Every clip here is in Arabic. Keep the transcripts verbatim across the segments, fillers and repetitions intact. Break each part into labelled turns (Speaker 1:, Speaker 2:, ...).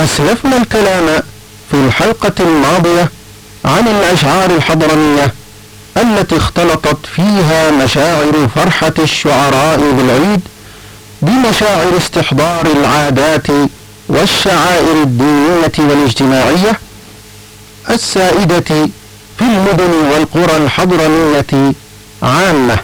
Speaker 1: أسلفنا الكلام في الحلقة الماضية عن الأشعار الحضرمية التي اختلطت فيها مشاعر فرحة الشعراء بالعيد بمشاعر استحضار العادات والشعائر الدينية والاجتماعية السائدة في المدن والقرى الحضرمية عامة.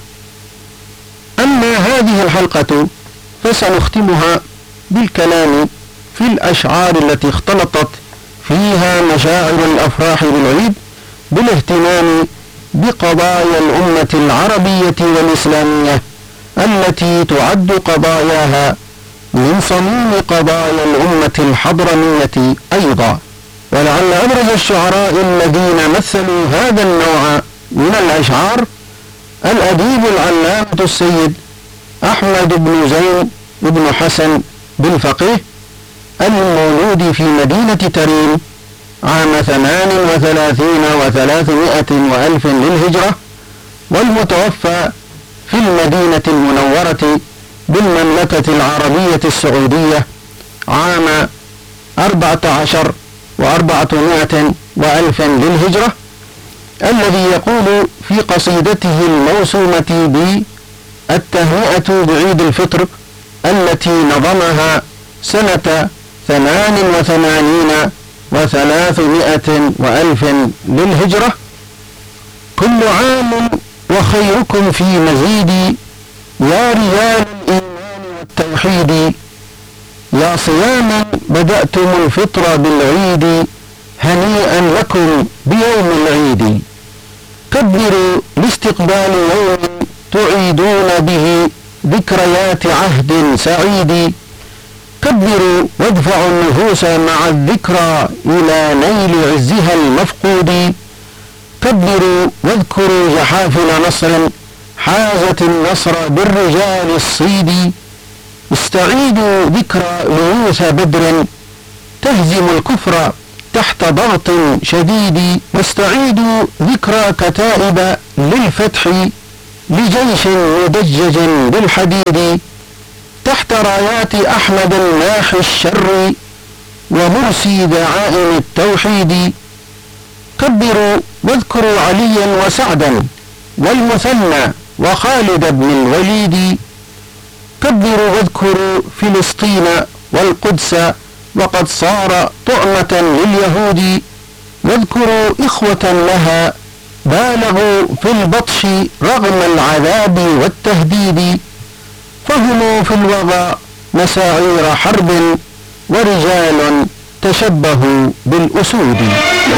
Speaker 1: أما هذه الحلقة فسنختمها بالكلام في الأشعار التي اختلطت فيها مشاعر الأفراح بالعيد بالاهتمام بقضايا الأمة العربية والإسلامية التي تعد قضاياها من صميم قضايا الأمة الحضرمية أيضا. ولعل أبرز الشعراء الذين مثلوا هذا النوع من الأشعار الأديب العلامة السيد أحمد بن زين بن حسن بالفقيه المولود في مدينة تريم عام ثمان وثلاثين وثلاثمائة وألف للهجرة، والمتوفى في المدينة المنورة بالمملكة العربية السعودية عام أربعة عشر وأربعمائة وألف للهجرة، الذي يقول في قصيدته الموسومة بالتهنئة بعيد الفطر التي نظمها سنة ثمان وثمانين وثلاثمائة وألف للهجرة: كل عام وخيركم في مزيد، يا رجال الإيمان والتوحيد، يا صياما بدأتم الفطر بالعيد، هنيئا لكم بيوم العيد. كبروا لاستقبال يوم تعيدون به ذكريات عهد سعيد، كبروا وادفعوا النفوس مع الذكرى إلى نيل عزها المفقود، كبروا واذكروا جحافل نصر حازت النصر بالرجال الصيد، استعيدوا ذكرى ليوث بدر تهزم الكفر تحت ضغط شديد، واستعيدوا ذكرى كتائب للفتح لجيش مدجج بالحديد، تحت رايات أحمد الناحي الشر ومرسي دعائم التوحيد، كبروا واذكروا عليا وسعدا والمثنى وخالد بن الوليد، كبروا واذكروا فلسطين والقدس وقد صار طعمة لليهود، واذكروا إخوة لها بالغوا في البطش رغم العذاب والتهديد، فهم في الوغى مساعير حرب ورجال تشبهوا بالأسود.